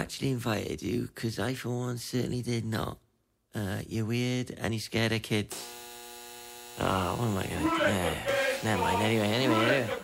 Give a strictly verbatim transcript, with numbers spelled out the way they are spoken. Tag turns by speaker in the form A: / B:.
A: actually invited you because I, for one, certainly did not. Uh, you're weird and you're scared of kids. Oh, what am I gonna do? Yeah, never mind. Anyway, anyway, anyway.